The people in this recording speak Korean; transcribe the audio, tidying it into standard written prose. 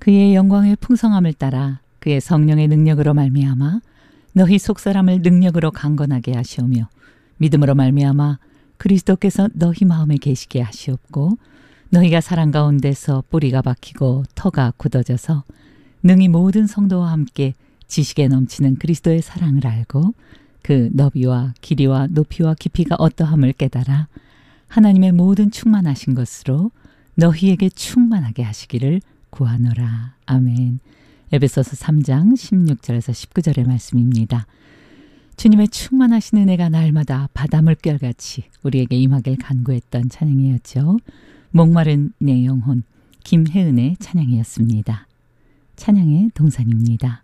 그의 영광의 풍성함을 따라 그의 성령의 능력으로 말미암아 너희 속사람을 능력으로 강건하게 하시오며 믿음으로 말미암아 그리스도께서 너희 마음에 계시게 하시옵고 너희가 사랑 가운데서 뿌리가 박히고 터가 굳어져서 능히 모든 성도와 함께 지식에 넘치는 그리스도의 사랑을 알고 그 너비와 길이와 높이와 깊이가 어떠함을 깨달아 하나님의 모든 충만하신 것으로 너희에게 충만하게 하시기를 구하노라. 아멘. 에베소서 3장 16절에서 19절의 말씀입니다. 주님의 충만하신 은혜가 날마다 바다 물결같이 우리에게 임하길 간구했던 찬양이었죠. 목마른 내 영혼, 김혜은의 찬양이었습니다. 찬양의 동산입니다.